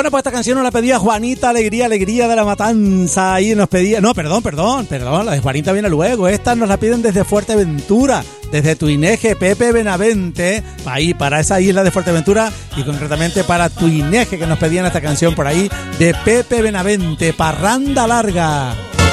Bueno, pues esta canción nos la pedía Juanita Alegría, Alegría de la Matanza. Ahí nos pedía... No, perdón. La de Juanita viene luego. Esta nos la piden desde Fuerteventura, desde Tuineje, Pepe Benavente. Ahí, para esa isla de Fuerteventura y concretamente para Tuineje, que nos pedían esta canción por ahí de Pepe Benavente, Parranda Larga.